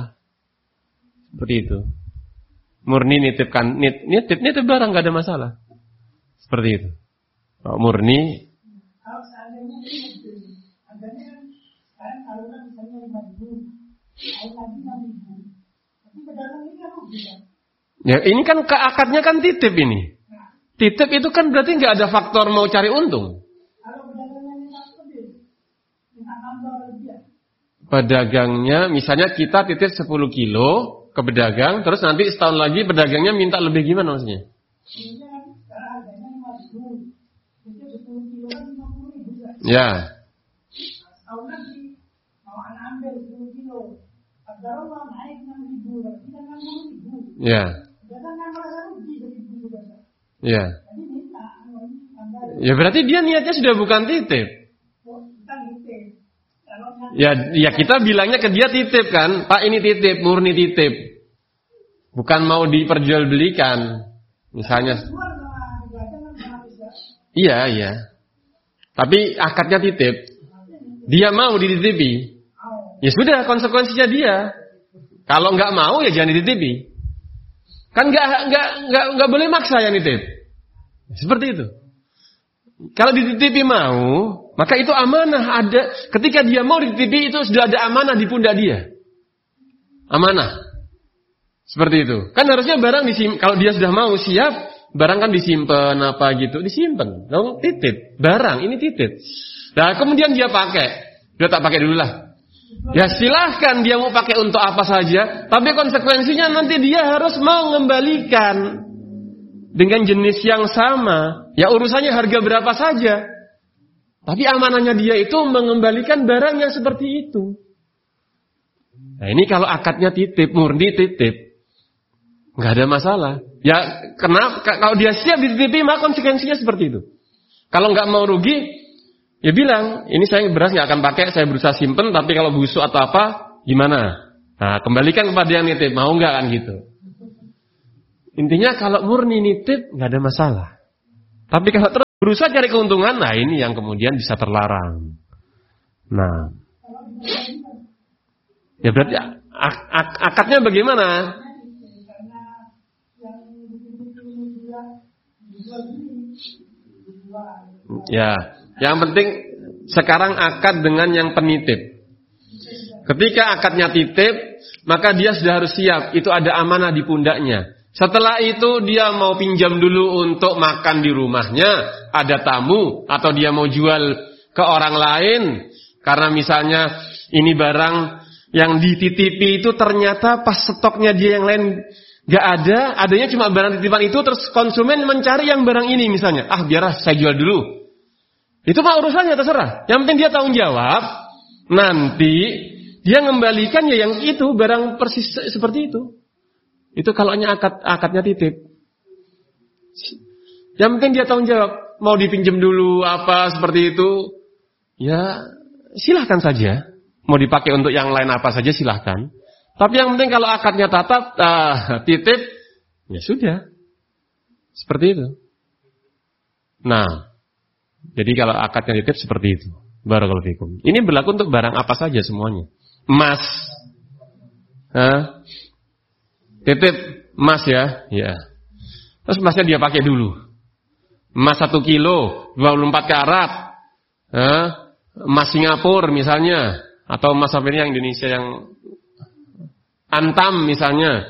Seperti itu. Murni nitipkan, nit, nitip, nitip barang nggak ada masalah. Seperti itu. Kalau murni, Kalau seandainya ini harganya kan sekarang kalau kan misalnya lima ribu, kalau lagi enam ribu, tapi pedagang ini kan rugi kan? ya ini kan keakadnya kan titip ini. Titip itu kan berarti nggak ada faktor mau cari untung. Kalau pedagangnya minta lebih, minta tambah lebih. Pedagangnya, misalnya kita titip sepuluh kilo ke pedagang, terus nanti setahun lagi pedagangnya minta lebih gimana maksudnya? Ini kan sekarang harganya lima ribu, itu sepuluh kilo kan lima puluh ribu kan? Ya, Setahun lagi mau anak ambil sepuluh kilo, harga Allah naik enam ribu, berarti kan enam puluh ribu. ya, Pedagang kan merasa rugi begitu juga. ya. Jadi minta tambah. Ya berarti dia niatnya sudah bukan titip. Oh, kita nitip. Kalau Ya, ya kita bilangnya ke dia titip kan, Pak ini titip, murni titip. Bukan mau diperjualbelikan, misalnya. jual sama pedagang kan sama bisa. Iya, iya. Tapi akadnya titip. Dia mau dititipi. Ya sudah, konsekuensinya dia. Kalau nggak mau ya jangan dititipi. Kan nggak nggak nggak nggak boleh maksa yang nitip. Seperti itu. Kalau dititipi mau, maka itu amanah ada. Ketika dia mau dititipi itu sudah ada amanah di pundak dia. Amanah. Seperti itu. Kan harusnya barang disimpan. Kalau dia sudah mau siap, barang kan disimpan apa gitu, disimpan. Dong titip. Barang ini titip. Nah kemudian dia pakai. Dia tak pakai dulu lah. Ya silahkan dia mau pakai untuk apa saja. Tapi konsekuensinya nanti dia harus mengembalikan dengan jenis yang sama. Ya urusannya harga berapa saja. Tapi amanahnya dia itu mengembalikan barang yang seperti itu. Nah ini kalau akadnya titip, murni titip, nggak ada masalah. Ya kenapa? Kalau dia siap dititipi, maka konsekuensinya seperti itu. Kalau nggak mau rugi, ya bilang, ini saya beras nggak akan pakai, saya berusaha simpen, tapi kalau busuk atau apa, gimana? Nah kembalikan kepada yang nitip, mau nggak kan gitu. Intinya kalau murni nitip nggak ada masalah. Tapi kalau terus berusaha cari keuntungan, nah ini yang kemudian bisa terlarang. Nah, ya berarti ak ak akadnya bagaimana? Ya, yang penting sekarang akad dengan yang penitip. Ketika akadnya titip, maka dia sudah harus siap. Itu ada amanah di pundaknya. Setelah itu dia mau pinjam dulu untuk makan di rumahnya, ada tamu, atau dia mau jual ke orang lain. Karena misalnya ini barang yang dititipi itu ternyata pas stoknya dia yang lain gak ada, adanya cuma barang titipan itu, terus konsumen mencari yang barang ini misalnya. Ah biarlah saya jual dulu. Itu mah urusannya terserah. Yang penting dia tanggung jawab. Nanti dia ngembalikan ya yang itu, barang persis seperti itu. Itu kalaunya akad akadnya titip. Yang penting dia tanggung jawab. Mau dipinjam dulu apa seperti itu, ya silahkan saja. Mau dipakai untuk yang lain apa saja silahkan. Tapi yang penting kalau akadnya tatap, uh, titip, ya sudah. Seperti itu. Nah, jadi kalau akadnya titip seperti itu. Barakallahu fikum. Ini berlaku untuk barang apa saja semuanya. Emas. Hah? Titip emas ya. Ya. Terus emasnya dia pakai dulu. Emas satu kilo, dua puluh empat karat. Hah? Emas Singapura misalnya. Atau emas apa ini yang Indonesia yang Antam misalnya.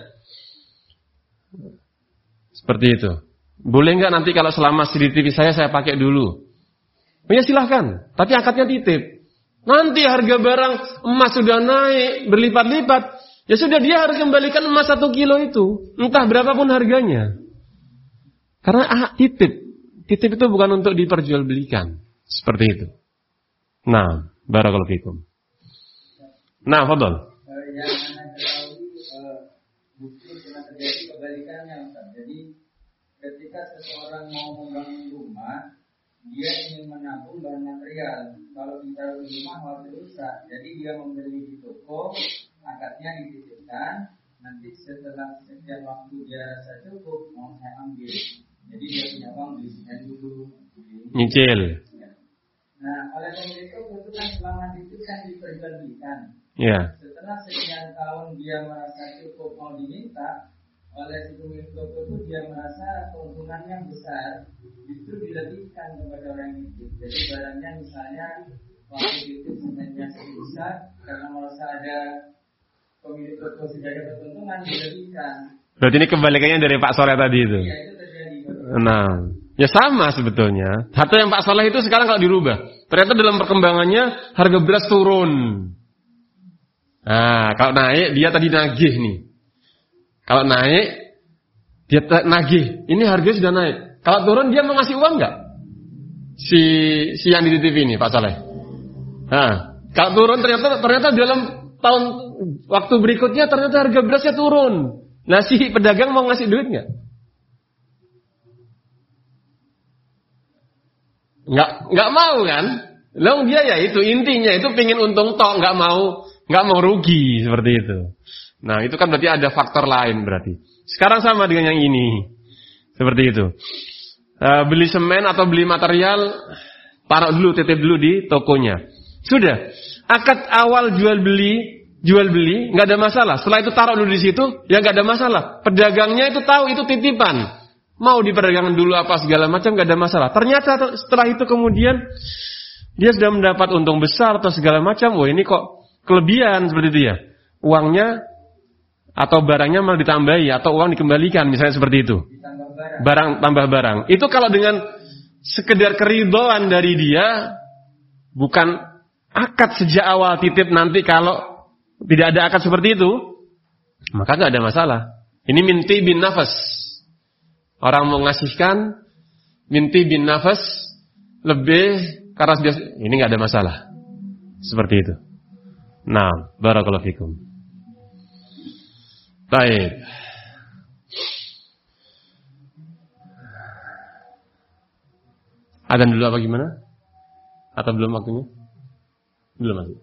Seperti itu. Boleh nggak nanti kalau selama C D T V saya saya pakai dulu? Ya silahkan. Tapi akadnya titip. Nanti harga barang emas sudah naik berlipat-lipat. Ya sudah dia harus kembalikan emas satu kilo itu. Entah berapapun harganya. Karena ah, titip. Titip itu bukan untuk diperjualbelikan. Seperti itu. Nah, barakallahu fikum. Nah, fadhol. Yang Anda ketahui bukti pernah terjadi kebalikannya, Ustaz. Jadi ketika seseorang mau membangun rumah, dia ingin menabung bahan material. Kalau ditaruh di rumah waktu rusak, jadi dia membeli di toko, akadnya dititipkan. Nanti setelah sekian waktu dia rasa cukup, mau saya ambil. Jadi dia punya uang belikan dulu. Nyicil. Ya. Nah, oleh pemilik toko itu kan selama itu kan diperjualbelikan. Ya. Setelah sekian tahun dia merasa cukup mau diminta, oleh si pemilik toko itu dia merasa keuntungannya besar, justru dilebihkan kepada orang itu. Jadi barangnya misalnya waktu itu sebenarnya sebesar, karena merasa ada pemilik toko sudah ada keuntungan, dilebihkan. Berarti ini kebalikannya dari Pak Soleh tadi itu. Iya, itu terjadi. Nah, ya sama sebetulnya. Satu yang Pak Soleh itu sekarang kalau dirubah, ternyata dalam perkembangannya harga beras turun. Nah, kalau naik dia tadi nagih nih. Kalau naik dia nagih, ini harganya sudah naik. Kalau turun dia mau ngasih uang enggak? Si si yang di T V ini Pak Saleh. Nah, kalau turun ternyata ternyata dalam tahun waktu berikutnya ternyata harga berasnya turun. Nah, si pedagang mau ngasih duit enggak? Enggak enggak mau kan? Lalu dia ya itu intinya itu pingin untung tok, enggak mau enggak mau rugi seperti itu. Nah, itu kan berarti ada faktor lain berarti. Sekarang sama dengan yang ini. Seperti itu. E, beli semen atau beli material, taruh dulu, titip dulu di tokonya. Sudah. Akad awal jual beli, jual beli, nggak ada masalah. Setelah itu taruh dulu di situ, ya nggak ada masalah. Pedagangnya itu tahu itu titipan. Mau diperdagangkan dulu apa segala macam, nggak ada masalah. Ternyata setelah itu kemudian dia sudah mendapat untung besar atau segala macam. Wah, ini kok kelebihan seperti itu ya. Uangnya atau barangnya malah ditambahi atau uang dikembalikan misalnya seperti itu. Barang tambah barang. Itu kalau dengan sekedar keridhaan dari dia, bukan akad sejak awal titip, nanti kalau tidak ada akad seperti itu, maka nggak ada masalah. Ini minti bin nafas. Orang mau ngasihkan minti bin nafas lebih karena dia, ini nggak ada masalah. Seperti itu. Nah, barakallahu fikum. Baik. Adzan dulu apa gimana? Atau belum waktunya? Belum masih.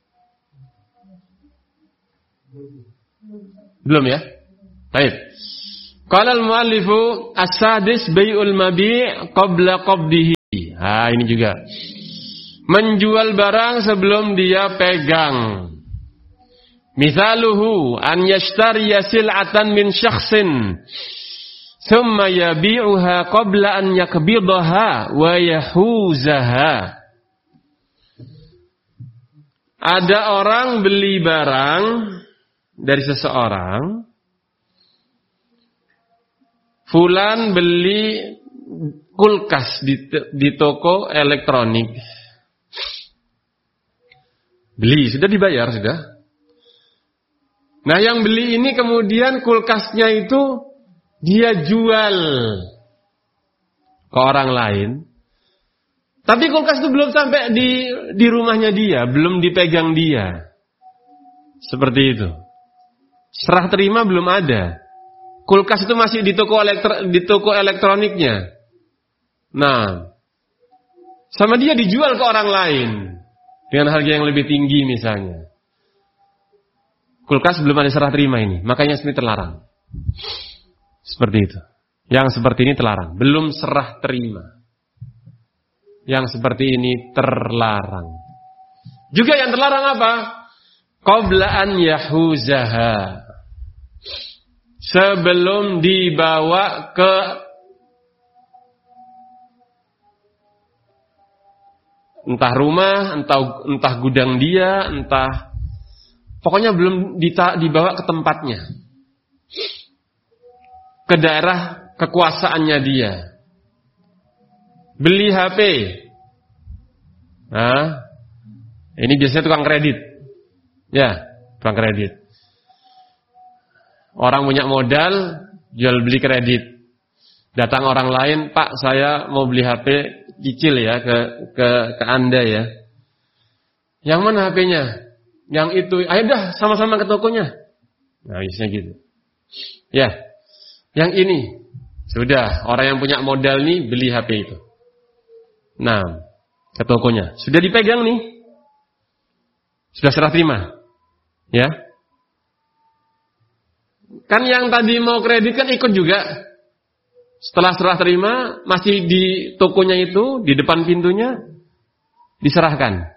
Belum ya? Baik. Qala al-muallifu as-sadis bai'ul mabi' qabla qabdihi. Ha, ini juga. Menjual barang sebelum dia pegang. Misaluhu an yashtariya sil'atan min syakhsin thumma yabi'uha qabla an yakbidaha wa yahuzaha. Ada orang beli barang dari seseorang. Fulan beli kulkas di, di toko elektronik. Beli, sudah dibayar, sudah. Nah, yang beli ini kemudian kulkasnya itu dia jual ke orang lain. Tapi kulkas itu belum sampai di di rumahnya dia, belum dipegang dia. Seperti itu. Serah terima belum ada. Kulkas itu masih di toko elektro, di toko elektroniknya. Nah, sama dia dijual ke orang lain dengan harga yang lebih tinggi misalnya. Kulkas belum ada serah terima ini, makanya ini terlarang. Seperti itu. Yang seperti ini terlarang, belum serah terima. Yang seperti ini terlarang. Juga yang terlarang apa? Qabla an yahuzaha. Sebelum dibawa ke entah rumah, entah entah gudang dia, entah pokoknya belum dita, dibawa ke tempatnya, ke daerah kekuasaannya dia. Beli H P, nah ini biasanya tukang kredit, ya tukang kredit. Orang punya modal, jual beli kredit. Datang orang lain, Pak, saya mau beli H P cicil ya ke ke ke Anda ya. Yang mana H P-nya? Yang itu. Ayo dah sama-sama ke tokonya. Nah, biasanya gitu. Ya. Yang ini. Sudah, orang yang punya modal nih beli H P itu. Nah, ke tokonya. Sudah dipegang nih. Sudah serah terima. Ya. Kan yang tadi mau kredit kan ikut juga. Setelah serah terima, masih di tokonya itu, di depan pintunya, diserahkan.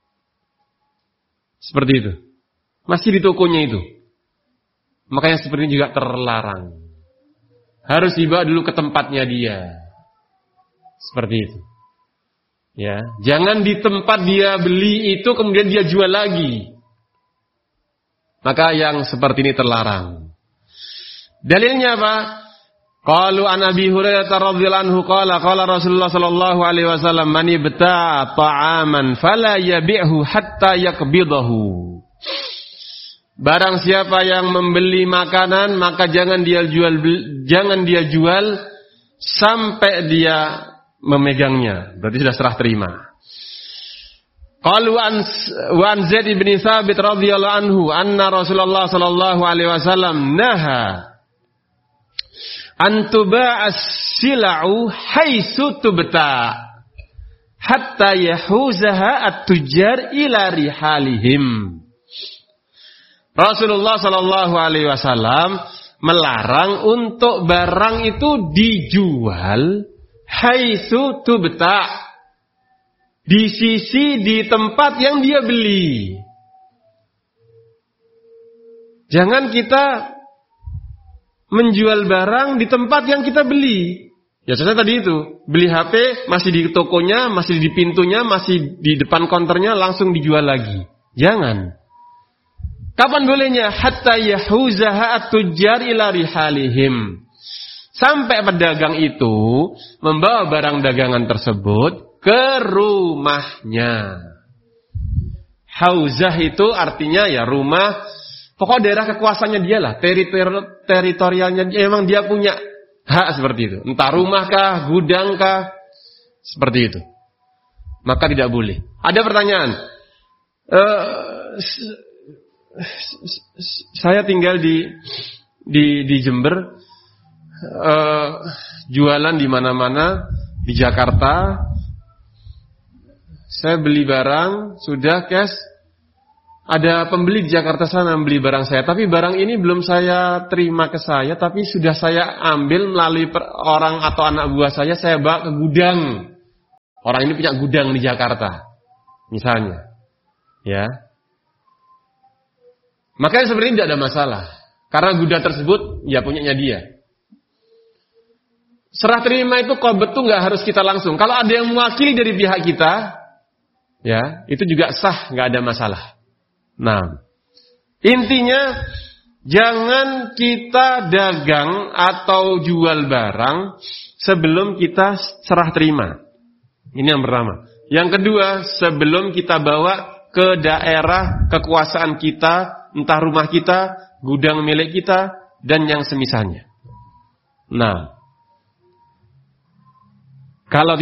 Seperti itu. Masih di tokonya itu. Makanya seperti ini juga terlarang. Harus dibawa dulu ke tempatnya dia. Seperti itu. Ya, jangan di tempat dia beli itu kemudian dia jual lagi. Maka yang seperti ini terlarang. Dalilnya apa? Qalu an Abi Hurairah radhiyallahu anhu qala qala Rasulullah sallallahu alaihi wasallam man ibta'a ta'aman fala yabi'hu hatta yakbidahu. Barang siapa yang membeli makanan maka jangan dia jual jangan dia jual sampai dia memegangnya. Berarti sudah serah terima. Qalu an wa an Zaid bin Tsabit radhiyallahu anhu anna Rasulullah sallallahu alaihi wasallam naha antuba'as sila'u haitsu tubta hatta yahuzaha at-tujjar ila rihalihim. Rasulullah sallallahu alaihi wasallam melarang untuk barang itu dijual haitsu tubta, di sisi di tempat yang dia beli. Jangan kita menjual barang di tempat yang kita beli. Ya contohnya tadi itu, beli H P masih di tokonya, masih di pintunya, masih di depan konternya, langsung dijual lagi. Jangan. Kapan bolehnya? Hatta yahuzaha at-tujjar ila rihalihim. Sampai pedagang itu membawa barang dagangan tersebut ke rumahnya. Hauzah itu artinya ya rumah, pokok daerah kekuasaannya dia lah, teritori- teritorialnya dia, emang dia punya hak seperti itu. Entah rumah kah, gudang kah, seperti itu. Maka tidak boleh. Ada pertanyaan. Uh, saya tinggal di di di Jember, uh, jualan di mana-mana di Jakarta. Saya beli barang, sudah cash. Ada pembeli di Jakarta sana membeli barang saya, tapi barang ini belum saya terima ke saya, tapi sudah saya ambil melalui per, orang atau anak buah saya, saya bawa ke gudang. Orang ini punya gudang di Jakarta, misalnya, ya. Makanya sebenarnya tidak ada masalah, karena gudang tersebut ya punyanya dia. Serah terima itu qabd itu nggak harus kita langsung. Kalau ada yang mewakili dari pihak kita, ya itu juga sah, nggak ada masalah. Nah, intinya jangan kita dagang atau jual barang sebelum kita serah terima. Ini yang pertama. Yang kedua, sebelum kita bawa ke daerah kekuasaan kita, entah rumah kita, gudang milik kita, dan yang semisalnya. Nah, kalau